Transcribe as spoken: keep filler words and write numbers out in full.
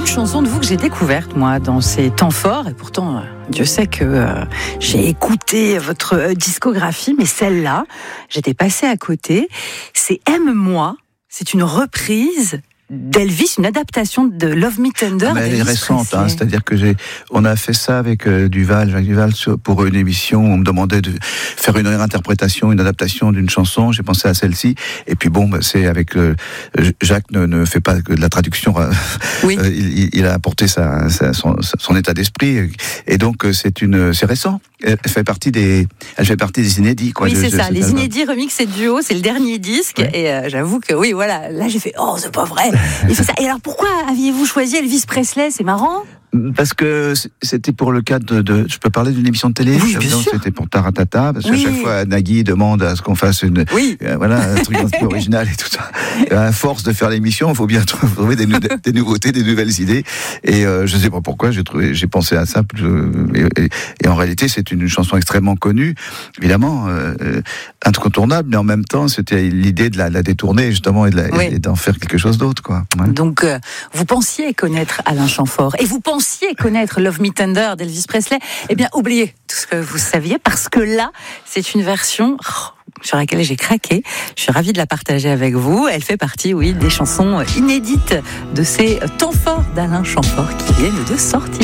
chanson de vous que j'ai découverte, moi, dans ces temps forts. Et pourtant, euh, Dieu sait que euh, j'ai écouté votre euh, discographie, mais celle-là, j'étais passée à côté. C'est Aime-moi. C'est une reprise d'Elvis, une adaptation de Love Me Tender. Ah, mais elle est récente, hein, c'est-à-dire que j'ai, on a fait ça avec euh, Duval, Jacques Duval, sur, pour une émission. On me demandait de faire une réinterprétation, une adaptation d'une chanson. J'ai pensé à celle-ci. Et puis bon, bah, c'est avec euh, Jacques ne, ne fait pas que de la traduction. Oui. Euh, il, il a apporté sa, sa, son, son état d'esprit. Et donc c'est une, c'est récent. Elle fait partie des, elle fait partie des inédits, quoi. Oui, c'est je, ça. Je, les inédits remix et duo, c'est le dernier disque. Oui. Et euh, j'avoue que oui, voilà. Là, j'ai fait oh, c'est pas vrai. Il fait ça. Et alors, pourquoi aviez-vous choisi Elvis Presley ? C'est marrant. Parce que c'était pour le cadre de, de... Je peux parler d'une émission de télé ? Oui, bien sûr. C'était pour Taratata, parce qu'à oui. chaque fois, Nagui demande à ce qu'on fasse une... Oui. Euh, voilà, un truc un peu original et tout ça. Et à force de faire l'émission, il faut bien trouver des, nou- des nouveautés, des nouvelles idées. Et euh, je ne sais pas pourquoi, j'ai, trouvé, j'ai pensé à ça. Et, et, et en réalité, c'est une chanson extrêmement connue, évidemment, euh, incontournable, mais en même temps, c'était l'idée de la, la détourner, justement, et, de la, oui. et d'en faire quelque chose d'autre, quoi. Ouais. Donc, euh, vous pensiez connaître Alain Chamfort, et vous pensiez connaître Love Me Tender d'Elvis Presley. Eh bien, oubliez tout ce que vous saviez, parce que là, c'est une version oh, sur laquelle j'ai craqué. Je suis ravie de la partager avec vous. Elle fait partie, oui, des chansons inédites de ces temps forts d'Alain Chamfort qui viennent de sortir.